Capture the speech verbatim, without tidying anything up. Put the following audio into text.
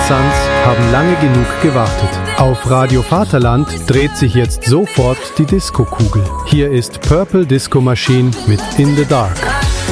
Suns haben lange genug gewartet. Auf Radio Vaterland dreht sich jetzt sofort die Disco-Kugel. Hier ist Purple Disco Machine mit In the Dark.